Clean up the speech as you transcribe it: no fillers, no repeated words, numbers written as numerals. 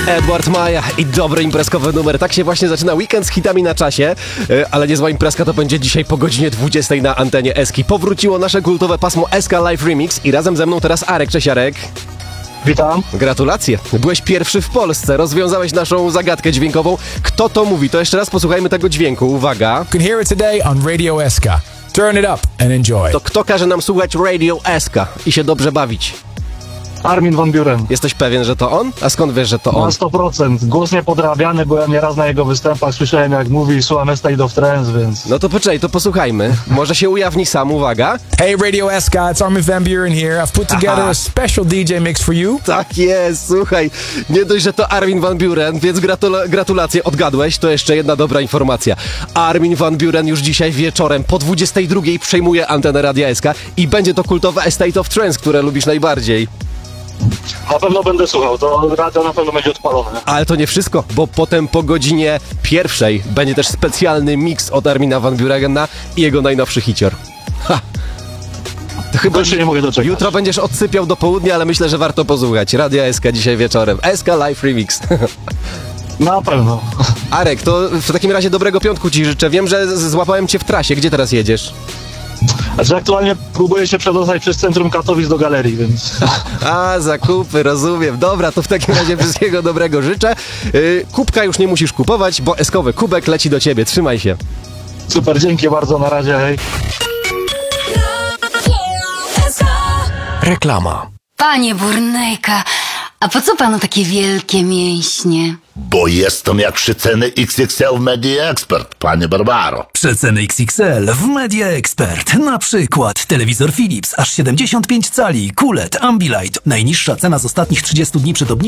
Edward Maja i dobry imprezkowy numer. Tak się właśnie zaczyna weekend z hitami na czasie, ale niezła imprezka to będzie dzisiaj po godzinie 20 na antenie Eski. Powróciło nasze kultowe pasmo Eska Live Remix i razem ze mną teraz Arek. Cześć Arek. Witam. Gratulacje. Byłeś pierwszy w Polsce. Rozwiązałeś naszą zagadkę dźwiękową. Kto to mówi? To jeszcze raz posłuchajmy tego dźwięku. Uwaga. You can hear it today on Radio Eska. Turn it up and enjoy. To kto każe nam słuchać Radio Eska i się dobrze bawić? Armin van Buuren. Jesteś pewien, że to on? A skąd wiesz, że to Na on? 100%. Głos niepodrabiany, bo ja nieraz na jego występach słyszałem, jak mówi, słucham State of Trance, więc... No to poczekaj, to posłuchajmy. Może się ujawni sam, uwaga. Hey Radio Eska, it's Armin van Buuren here. I've put together a special DJ mix for you. Tak jest, słuchaj. Nie dość, że to Armin van Buuren, więc gratulacje, odgadłeś. To jeszcze jedna dobra informacja. Armin van Buuren już dzisiaj wieczorem po 22 przejmuje antenę Radia SK i będzie to kultowe State of Trance, które lubisz najbardziej. Na pewno będę słuchał, to radio na pewno będzie odpalone. Ale to nie wszystko, bo potem po godzinie 1 będzie też specjalny mix od Armina van Buurena i jego najnowszy hicior. Ha! To chyba To się nie mogę doczekać. jutro będziesz odsypiał do południa, ale myślę, że warto posłuchać. Radia SK dzisiaj wieczorem. SK Live Remix. Na pewno. Arek, to w takim razie dobrego piątku ci życzę. Wiem, że złapałem cię w trasie. Gdzie teraz jedziesz? Znaczy aktualnie próbuję się przedostać przez centrum Katowic do galerii, więc... A, zakupy, rozumiem. Dobra, to w takim razie wszystkiego dobrego życzę. Kubka już nie musisz kupować, bo eskowy kubek leci do ciebie. Trzymaj się. Super, dzięki bardzo, na razie, hej. Reklama. Panie Burnejka, a po co panu takie wielkie mięśnie? Bo jestem jak przeceny XXL w Media Expert, panie Barbaro. Przeceny XXL w Media Expert. Na przykład telewizor Philips aż 75 cali, QLED, Ambilight. Najniższa cena z ostatnich 30 dni przed obniżką